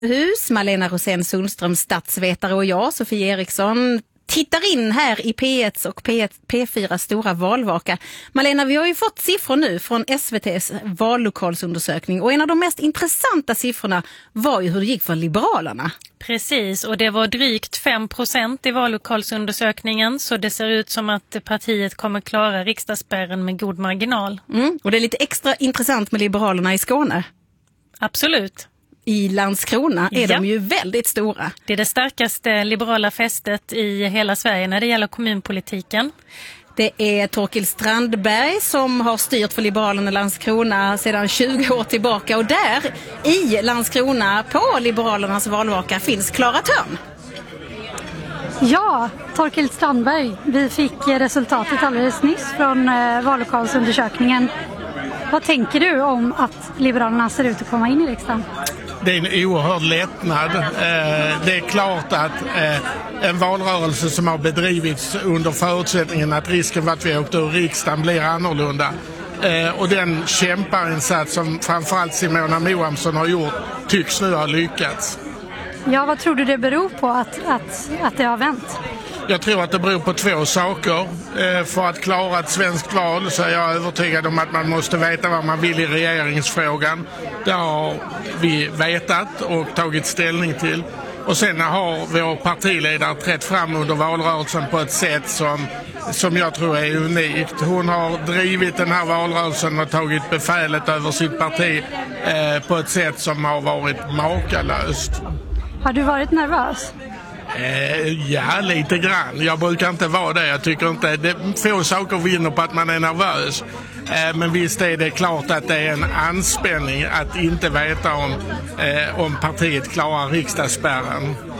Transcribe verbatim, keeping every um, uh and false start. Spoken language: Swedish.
Hus, Malena Rosén Sundström, statsvetare, och jag, Sofie Eriksson, tittar in här i P ett och P ett, P fyra stora valvaka. Malena, vi har ju fått siffror nu från S V T:s vallokalsundersökning, och en av de mest intressanta siffrorna var ju hur det gick för Liberalerna. Precis, och det var drygt fem procent i vallokalsundersökningen, så det ser ut som att partiet kommer klara riksdagsspärren med god marginal. Mm, och det är lite extra intressant med Liberalerna i Skåne. Absolut. I Landskrona är ja. de ju väldigt stora. Det är det starkaste liberala fästet i hela Sverige när det gäller kommunpolitiken. Det är Torkild Strandberg som har styrt för Liberalerna i Landskrona sedan tjugo år tillbaka. Och där i Landskrona på Liberalernas valvaka finns Klara Törn. Ja, Torkild Strandberg. Vi fick resultatet alldeles nyss från eh, vallokalsundersökningen. Vad tänker du om att Liberalerna ser ut att komma in i riksdagen? Det är en oerhörd lättnad. Det är klart att en valrörelse som har bedrivits under förutsättningen att risken för att vi åkte ur riksdagen blir annorlunda. Och den kämparinsats som framförallt Simona Moamsson har gjort tycks nu ha lyckats. Ja, vad tror du det beror på att, att, att det har vänt? Jag tror att det beror på två saker. För att klara ett svenskt val så är jag övertygad om att man måste veta vad man vill i regeringsfrågan. Det har vi vetat och tagit ställning till. Och sen har vår partiledare trätt fram under valrörelsen på ett sätt som, som jag tror är unikt. Hon har drivit den här valrörelsen och tagit befälet över sitt parti eh, på ett sätt som har varit makalöst. Har du varit nervös? Eh, ja, lite grann. Jag brukar inte vara det. Jag tycker inte det få saker vinner på att man är nervös. Eh, men visst är det klart att det är en anspänning att inte veta om, eh, om partiet klarar riksdagsspärren.